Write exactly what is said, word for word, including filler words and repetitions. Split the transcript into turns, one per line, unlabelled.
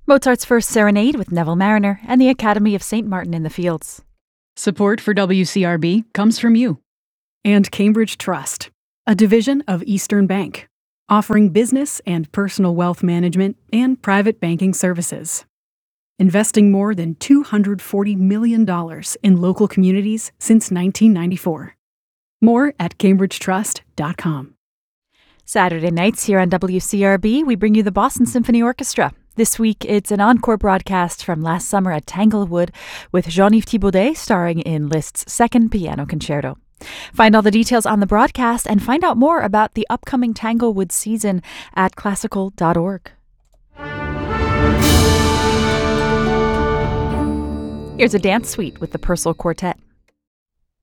Mozart's First Serenade with Neville Marriner and the Academy of Saint Martin in the Fields.
Support for W C R B comes from you.
And Cambridge Trust, a division of Eastern Bank, offering business and personal wealth management and private banking services. Investing more than two hundred forty million dollars in local communities since nineteen ninety-four. More at cambridge trust dot com.
Saturday nights here on W C R B, we bring you the Boston Symphony Orchestra. This week, it's an encore broadcast from last summer at Tanglewood with Jean-Yves Thibaudet starring in Liszt's Second Piano Concerto. Find all the details on the broadcast and find out more about the upcoming Tanglewood season at classical dot org. Here's a dance suite with the Purcell Quartet.